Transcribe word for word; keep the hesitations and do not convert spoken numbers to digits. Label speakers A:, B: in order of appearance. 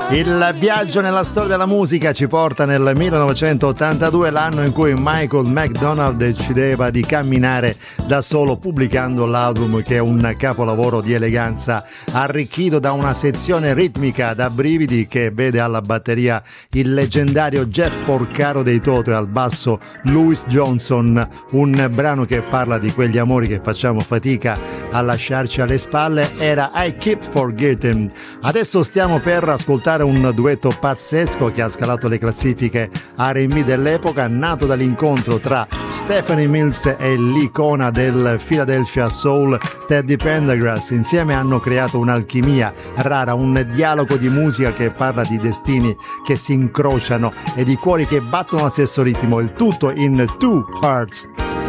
A: Il viaggio nella storia della musica ci porta nel millenovecentottantadue, l'anno in cui Michael McDonald decideva di camminare da solo pubblicando l'album che è un capolavoro di eleganza arricchito da una sezione ritmica da brividi che vede alla batteria il leggendario Jeff Porcaro dei Toto e al basso Louis Johnson, un brano che parla di quegli amori che facciamo fatica a lasciarci alle spalle. Era I Keep Forgetting. Adesso stiamo per ascoltare un duetto pazzesco che ha scalato le classifiche R and B dell'epoca, nato dall'incontro tra Stephanie Mills e l'icona del Philadelphia Soul Teddy Pendergrass. Insieme hanno creato un'alchimia rara, un dialogo di musica che parla di destini che si incrociano e di cuori che battono allo stesso ritmo, il tutto in Two Hearts.